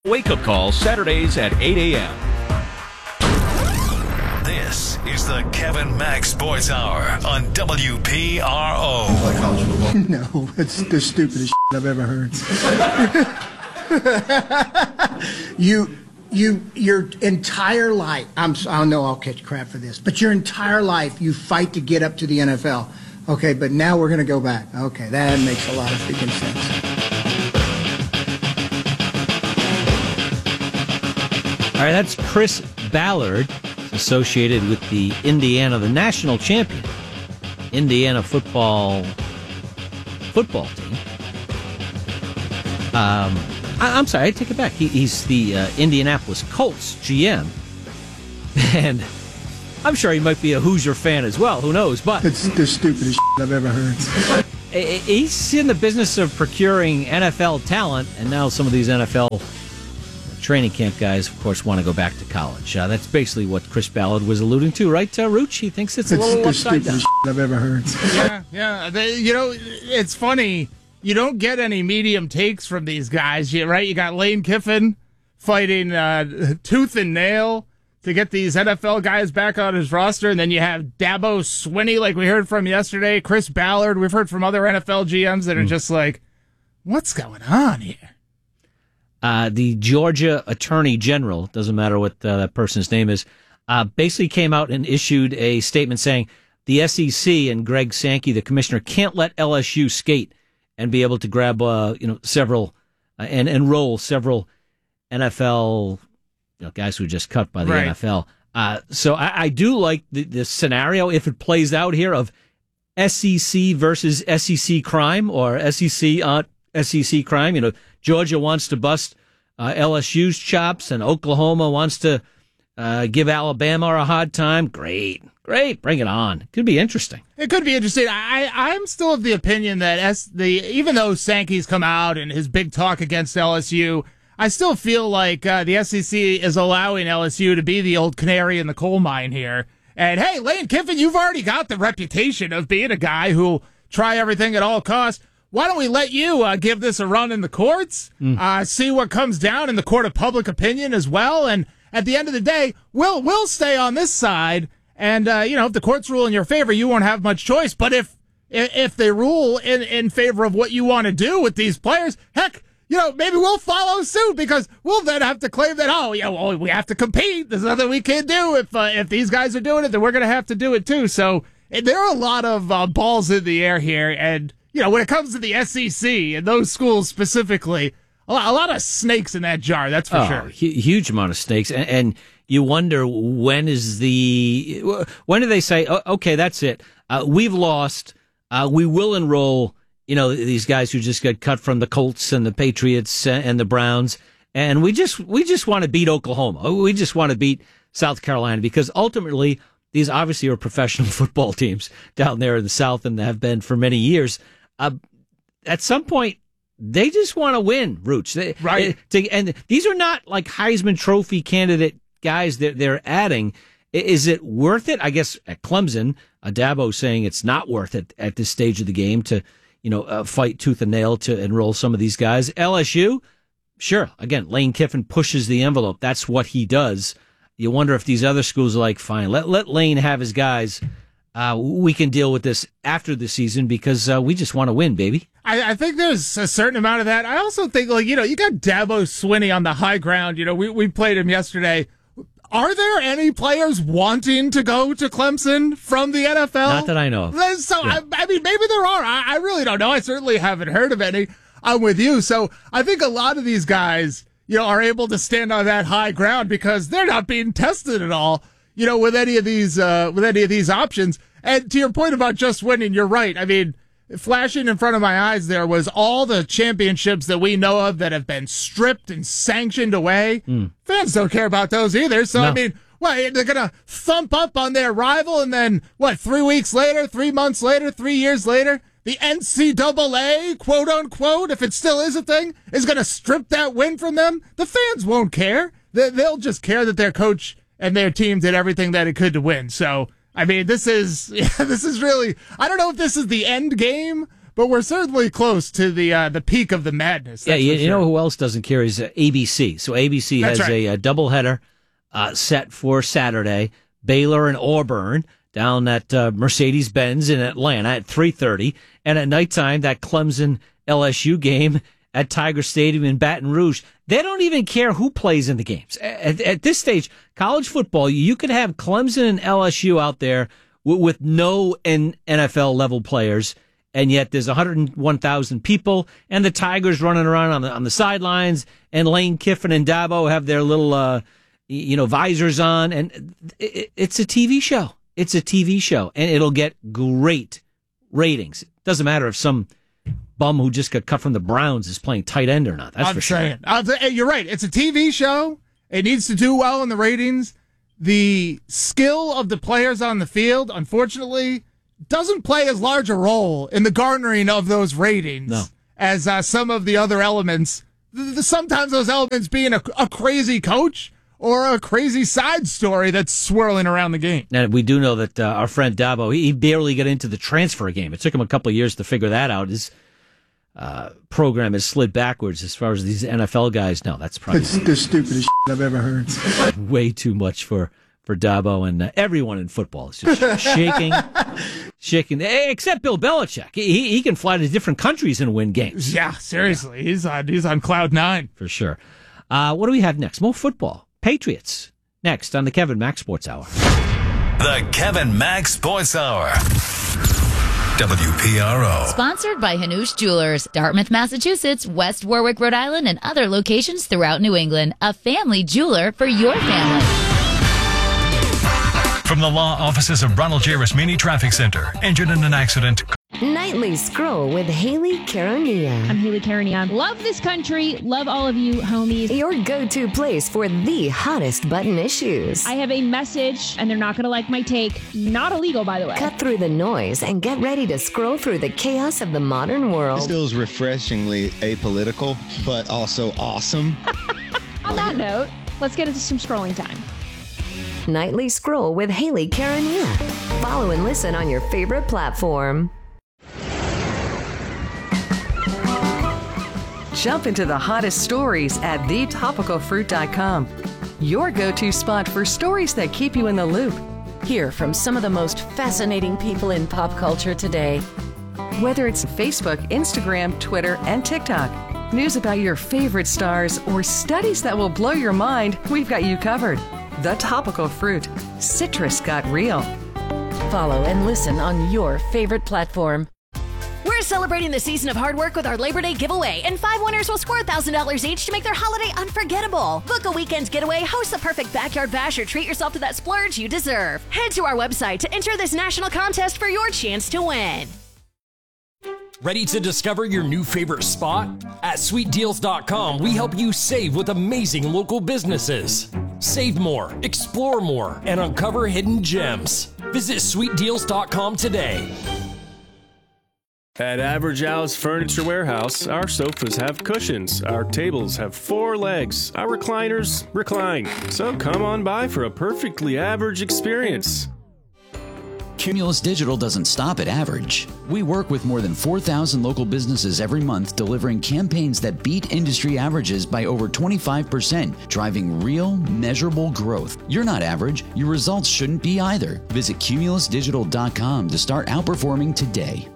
Wake Up Call, Saturdays at 8 a.m. This is the Kevin Max Sports Hour on WPRO. No, it's the stupidest shit I've ever heard. Your entire life, I know I'll catch crap for this, but your entire life you fight to get up to the NFL. Okay, but now we're going to go back. Okay, that makes a lot of freaking sense. All right, that's Chris Ballard, associated with the national champion, Indiana football team. I'm sorry, I take it back. He's the Indianapolis Colts GM, and I'm sure he might be a Hoosier fan as well. Who knows? But it's the stupidest shit I've ever heard. He's in the business of procuring NFL talent, and now some of these NFL training camp guys, of course, want to go back to college. That's basically what Chris Ballard was alluding to, right, Rooch? He thinks it's a little upside down. It's the stupidest shit I've ever heard. Yeah. It's funny. You don't get any medium takes from these guys, right? You got Lane Kiffin fighting tooth and nail to get these NFL guys back on his roster, and then you have Dabo Swinney, like we heard from yesterday, Chris Ballard. We've heard from other NFL GMs that are just like, what's going on here? The Georgia Attorney General, doesn't matter what that person's name is, basically came out and issued a statement saying the SEC and Greg Sankey, the commissioner, can't let LSU skate and be able to grab several and enroll several NFL guys who were just cut by the NFL. So I do like the scenario, if it plays out here, of SEC versus SEC crime, or SEC on SEC crime. Georgia wants to bust LSU's chops, and Oklahoma wants to give Alabama a hard time. Great, bring it on. Could be interesting. It could be interesting. I'm still of the opinion that even though Sankey's come out and his big talk against LSU, I still feel like the SEC is allowing LSU to be the old canary in the coal mine here. And hey, Lane Kiffin, you've already got the reputation of being a guy who'll try everything at all costs. Why don't we let you give this a run in the courts, see what comes down in the court of public opinion as well, and at the end of the day, we'll stay on this side, and if the courts rule in your favor, you won't have much choice. But if they rule in favor of what you want to do with these players, heck, maybe we'll follow suit, because we'll then have to claim that we have to compete. There's nothing we can do if these guys are doing it, then we're going to have to do it too. So there are a lot of balls in the air here, and when it comes to the SEC and those schools specifically, a lot of snakes in that jar, that's for sure. Huge amount of snakes. And you wonder, when do they say, okay, that's it. We've lost. We will enroll, these guys who just got cut from the Colts and the Patriots and the Browns. And we just want to beat Oklahoma. We just want to beat South Carolina, because ultimately these obviously are professional football teams down there in the South, and have been for many years. At some point, they just want to win, Rooch. Right. And these are not like Heisman Trophy candidate guys that they're adding. Is it worth it? I guess at Clemson, Dabo saying it's not worth it at this stage of the game to, fight tooth and nail to enroll some of these guys. LSU, sure. Again, Lane Kiffin pushes the envelope. That's what he does. You wonder if these other schools are like, fine, let Lane have his guys. We can deal with this after the season, because we just want to win, baby. I think there's a certain amount of that. I also think, you got Dabo Swinney on the high ground. We played him yesterday. Are there any players wanting to go to Clemson from the NFL? Not that I know of. So, yeah. I mean, maybe there are. I really don't know. I certainly haven't heard of any. I'm with you. So I think a lot of these guys, are able to stand on that high ground because they're not being tested at all, with any of these options. And to your point about just winning, you're right. I mean, flashing in front of my eyes there was all the championships that we know of that have been stripped and sanctioned away. Fans don't care about those either. So, no. I mean, they're going to thump up on their rival, and then, 3 weeks later, 3 months later, 3 years later, the NCAA, quote unquote, if it still is a thing, is going to strip that win from them. The fans won't care. They'll just care that their coach and their team did everything that it could to win. So, I mean, this is really, I don't know if this is the end game, but we're certainly close to the peak of the madness. Yeah, you know who else doesn't care is ABC. So ABC has a doubleheader set for Saturday. Baylor and Auburn down at Mercedes-Benz in Atlanta at 3:30. And at nighttime, that Clemson LSU game at Tiger Stadium in Baton Rouge. They don't even care who plays in the games. At this stage, college football, you could have Clemson and LSU out there with no NFL level players, and yet there's 101,000 people, and the Tigers running around on the sidelines, and Lane Kiffin and Dabo have their little visors on, and it's a TV show. It's a TV show, and it'll get great ratings. It doesn't matter if some bum who just got cut from the Browns is playing tight end or not. That's for sure. You're right. It's a TV show. It needs to do well in the ratings. The skill of the players on the field, unfortunately, doesn't play as large a role in the garnering of those ratings as some of the other elements. Sometimes those elements being a crazy coach or a crazy side story that's swirling around the game. And we do know that our friend Dabo, he barely got into the transfer game. It took him a couple of years to figure that out. His program has slid backwards as far as these NFL guys. No, that's probably it's the stupidest shit I've ever heard. Way too much for Dabo, and everyone in football is just shaking, except Bill Belichick. He can fly to different countries and win games. Yeah, seriously. Yeah. He's on cloud nine. For sure. What do we have next? More football. Patriots. Next on the Kevin Mack Sports Hour. The Kevin Mack Sports Hour. WPRO. Sponsored by Hanush Jewelers, Dartmouth, Massachusetts, West Warwick, Rhode Island, and other locations throughout New England. A family jeweler for your family. From the law offices of Ronald J. Rasmini Traffic Center. Injured in an accident. Nightly Scroll with Haley Caronia. I'm Haley Caronia. Love this country. Love all of you, homies. Your go-to place for the hottest button issues. I have a message, and they're not going to like my take. Not illegal, by the way. Cut through the noise and get ready to scroll through the chaos of the modern world. This feels refreshingly apolitical, but also awesome. On that note, let's get into some scrolling time. Nightly Scroll with Haley Caronia. Follow and listen on your favorite platform. Jump into the hottest stories at thetopicalfruit.com. Your go-to spot for stories that keep you in the loop. Hear from some of the most fascinating people in pop culture today. Whether it's Facebook, Instagram, Twitter, and TikTok, news about your favorite stars, or studies that will blow your mind, we've got you covered. The Topical Fruit. Citrus got real. Follow and listen on your favorite platform. We're celebrating the season of hard work with our Labor Day giveaway, and 5 winners will score $1,000 each to make their holiday unforgettable. Book a weekend's getaway, host the perfect backyard bash, or treat yourself to that splurge you deserve. Head to our website to enter this national contest for your chance to win. Ready to discover your new favorite spot? At SweetDeals.com, we help you save with amazing local businesses. Save more, explore more, and uncover hidden gems. Visit SweetDeals.com today. At Average Al's Furniture Warehouse, our sofas have cushions, our tables have 4 legs, our recliners recline. So come on by for a perfectly average experience. Cumulus Digital doesn't stop at average. We work with more than 4,000 local businesses every month, delivering campaigns that beat industry averages by over 25%, driving real, measurable growth. You're not average. Your results shouldn't be either. Visit cumulusdigital.com to start outperforming today.